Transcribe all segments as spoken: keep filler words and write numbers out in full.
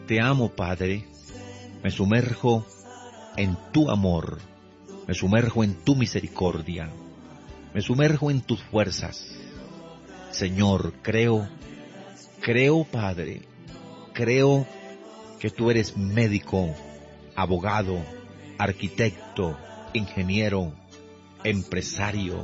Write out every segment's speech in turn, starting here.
Te amo, Padre. Me sumerjo en tu amor. Me sumerjo en tu misericordia. Me sumerjo en tus fuerzas. Señor, creo, creo, Padre, creo que tú eres médico, abogado, arquitecto, ingeniero, empresario,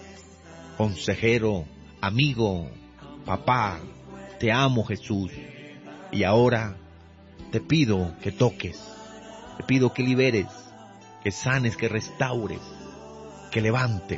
consejero, amigo, papá. Te amo, Jesús. Y ahora te pido que toques, te pido que liberes, que sanes, que restaures, que levantes.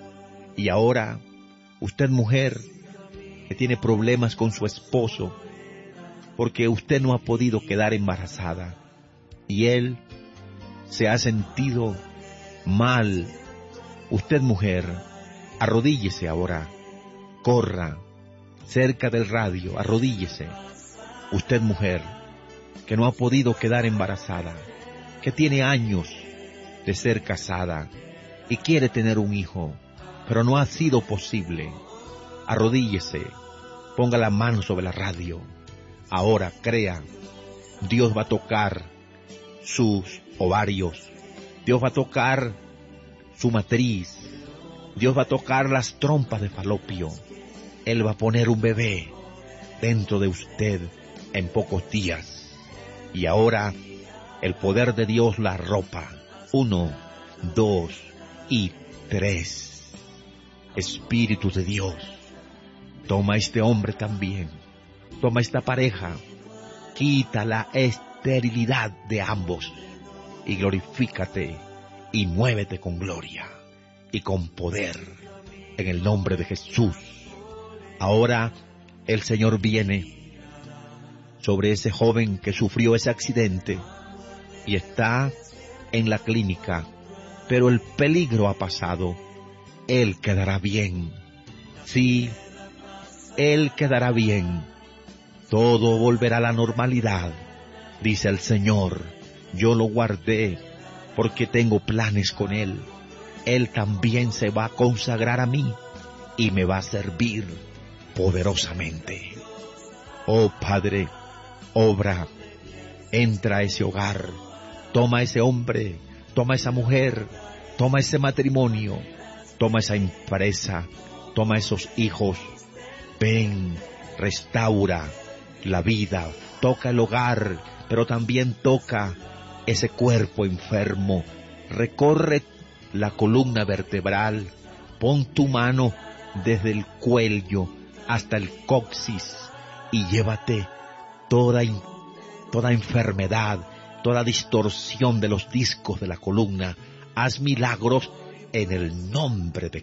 Y ahora, usted, mujer, que tiene problemas con su esposo, porque usted no ha podido quedar embarazada, y él se ha sentido mal. Usted, mujer, arrodíllese ahora, corra cerca del radio, arrodíllese. Usted, mujer, que no ha podido quedar embarazada, que tiene años de ser casada y quiere tener un hijo, pero no ha sido posible. Arrodíllese, ponga la mano sobre la radio. Ahora crea, Dios va a tocar sus ovarios, Dios va a tocar su matriz, Dios va a tocar las trompas de falopio. Él va a poner un bebé dentro de usted en pocos días. Y ahora el poder de Dios la arropa. Uno, dos y tres. Espíritu de Dios, toma este hombre también, toma esta pareja, quita la esterilidad de ambos y glorifícate y muévete con gloria y con poder en el nombre de Jesús. Ahora el Señor viene sobre ese joven que sufrió ese accidente y está en la clínica, pero el peligro ha pasado. Él quedará bien. Sí, Él quedará bien. Todo volverá a la normalidad, dice el Señor. Yo lo guardé porque tengo planes con Él. Él también se va a consagrar a mí y me va a servir poderosamente. Oh Padre, obra, entra a ese hogar, toma a ese hombre, toma a esa mujer, toma ese matrimonio, toma esa empresa, toma esos hijos. Ven, restaura la vida, toca el hogar, pero también toca ese cuerpo enfermo. Recorre la columna vertebral, pon tu mano desde el cuello hasta el coxis y llévate toda, toda enfermedad, toda distorsión de los discos de la columna. Haz milagros en el nombre de